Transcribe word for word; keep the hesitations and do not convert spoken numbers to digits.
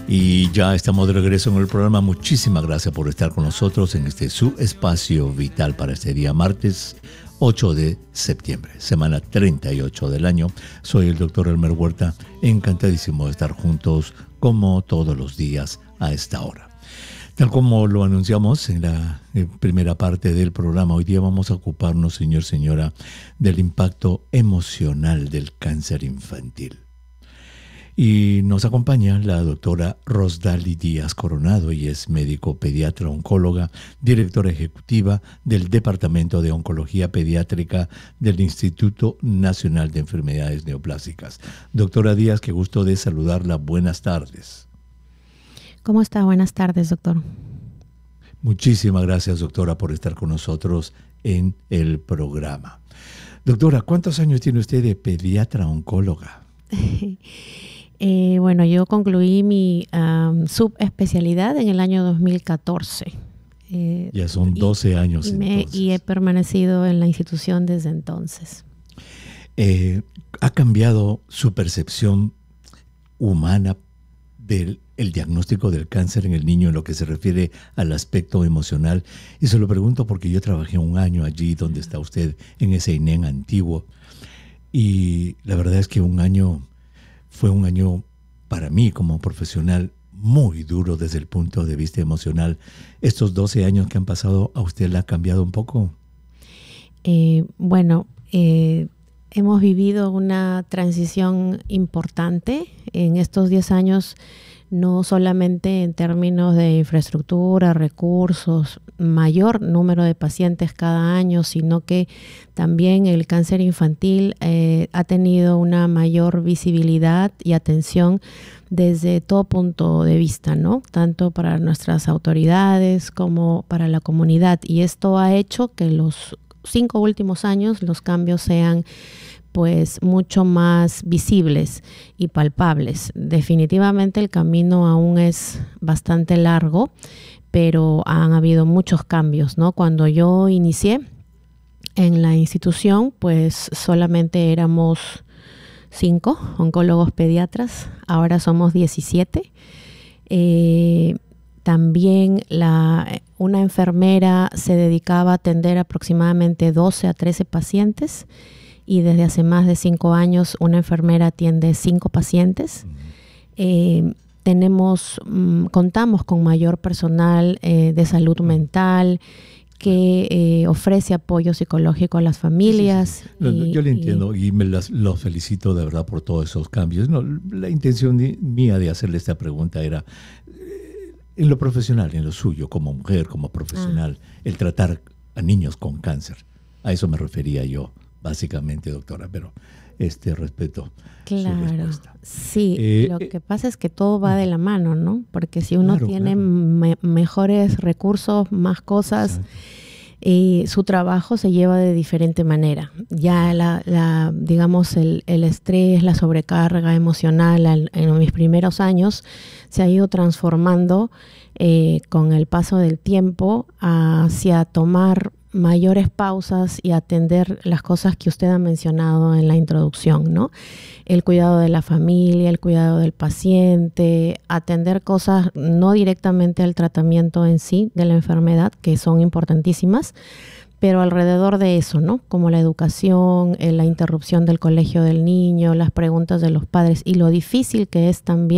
Y ya estamos de regreso en el programa. Muchísimas gracias por estar con nosotros en este su espacio vital para este día martes ocho de septiembre, semana treinta y ocho del año. Soy el doctor Elmer Huerta, encantadísimo de estar juntos como todos los días a esta hora. Tal como lo anunciamos en la primera parte del programa, hoy día vamos a ocuparnos, señor, señora, del impacto emocional del cáncer infantil. Y nos acompaña la doctora Rosdali Díaz Coronado, y es médico pediatra oncóloga, directora ejecutiva del Departamento de Oncología Pediátrica del Instituto Nacional de Enfermedades Neoplásicas. Doctora Díaz, qué gusto de saludarla. Buenas tardes. ¿Cómo está? Buenas tardes, doctor. Muchísimas gracias, doctora, por estar con nosotros en el programa. Doctora, ¿cuántos años tiene usted de pediatra oncóloga? Eh, bueno, yo concluí mi um, subespecialidad en el año dos mil catorce. Eh, ya son doce y, años y, me, entonces. Y he permanecido en la institución desde entonces. Eh, ¿Ha cambiado su percepción humana del el diagnóstico del cáncer en el niño en lo que se refiere al aspecto emocional? Y se lo pregunto porque yo trabajé un año allí donde está usted, en ese I N E M antiguo. Y la verdad es que un año... Fue un año para mí como profesional muy duro desde el punto de vista emocional. ¿Estos doce años que han pasado, a usted le ha cambiado un poco? Eh, bueno, eh, hemos vivido una transición importante en estos diez años, no solamente en términos de infraestructura, recursos, mayor número de pacientes cada año, sino que también el cáncer infantil eh, ha tenido una mayor visibilidad y atención desde todo punto de vista, ¿no? Tanto para nuestras autoridades como para la comunidad. Y esto ha hecho que los cinco últimos años los cambios sean pues mucho más visibles y palpables. Definitivamente el camino aún es bastante largo, pero han habido muchos cambios, ¿no? Cuando yo inicié en la institución, pues solamente éramos cinco oncólogos pediatras, ahora somos diecisiete. Eh, también la, una enfermera se dedicaba a atender aproximadamente doce a trece pacientes, y desde hace más de cinco años una enfermera atiende cinco pacientes. Eh, tenemos, mm, contamos con mayor personal eh, de salud mental que eh, ofrece apoyo psicológico a las familias. Sí, sí, sí. Y, yo le entiendo y, y me las, los felicito de verdad por todos esos cambios. No, la intención de, mía de hacerle esta pregunta era eh, en lo profesional, en lo suyo, como mujer, como profesional, ah. el tratar a niños con cáncer. A eso me refería yo. Básicamente, doctora, pero este respeto claro, su respuesta. Sí, eh, lo que pasa es que todo va de la mano, ¿no? Porque si uno claro, tiene claro. Me, mejores recursos, más cosas, eh, su trabajo se lleva de diferente manera. Ya la, la digamos, el, el estrés, la sobrecarga emocional al, en mis primeros años se ha ido transformando eh, con el paso del tiempo hacia tomar mayores pausas y atender las cosas que usted ha mencionado en la introducción, ¿no? El cuidado de la familia, el cuidado del paciente, atender cosas no directamente al tratamiento en sí de la enfermedad, que son importantísimas, pero alrededor de eso, ¿no? Como la educación, la interrupción del colegio del niño, las preguntas de los padres y lo difícil que es también